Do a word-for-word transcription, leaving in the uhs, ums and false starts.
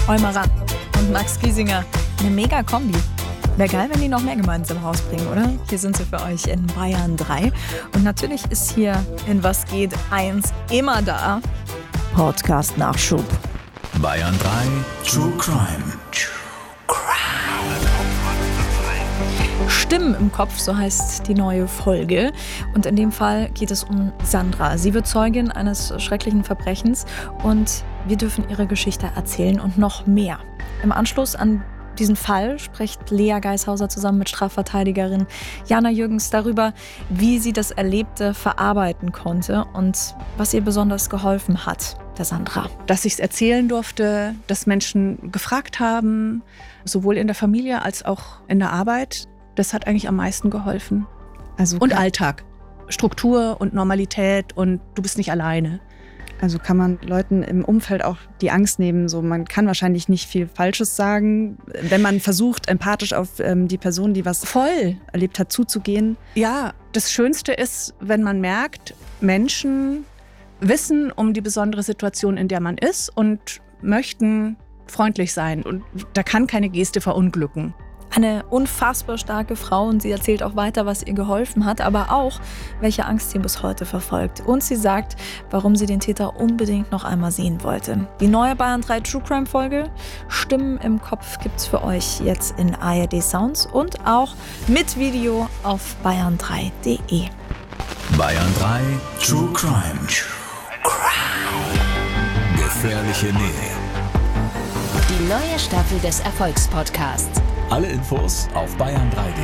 Eumerer und Max Giesinger. Eine mega Kombi. Wäre geil, wenn die noch mehr gemeinsam rausbringen, oder? Hier sind sie für euch in Bayern drei. Und natürlich ist hier in Was geht eins immer da. Podcast-Nachschub. Bayern drei True Crime. Stimmen im Kopf, so heißt die neue Folge. Und in dem Fall geht es um Sandra. Sie wird Zeugin eines schrecklichen Verbrechens und wir dürfen ihre Geschichte erzählen und noch mehr. Im Anschluss an diesen Fall spricht Lea Geishauser zusammen mit Strafverteidigerin Jana Jürgens darüber, wie sie das Erlebte verarbeiten konnte und was ihr besonders geholfen hat, der Sandra. Dass ich es erzählen durfte, dass Menschen gefragt haben, sowohl in der Familie als auch in der Arbeit, das hat eigentlich am meisten geholfen. Also und Alltag, Struktur und Normalität und du bist nicht alleine. Also kann man Leuten im Umfeld auch die Angst nehmen. So, man kann wahrscheinlich nicht viel Falsches sagen, wenn man versucht, empathisch auf ähm, die Person, die was voll erlebt hat, zuzugehen. Ja, das Schönste ist, wenn man merkt, Menschen wissen um die besondere Situation, in der man ist und möchten freundlich sein. Und da kann keine Geste verunglücken. Eine unfassbar starke Frau und sie erzählt auch weiter, was ihr geholfen hat, aber auch, welche Angst sie bis heute verfolgt. Und sie sagt, warum sie den Täter unbedingt noch einmal sehen wollte. Die neue Bayern drei True Crime Folge Stimmen im Kopf gibt's für euch jetzt in A R D Sounds und auch mit Video auf bayern drei punkt de. Bayern drei True Crime. True Crime. Gefährliche Nähe. Die neue Staffel des Erfolgspodcasts. Alle Infos auf bayern drei punkt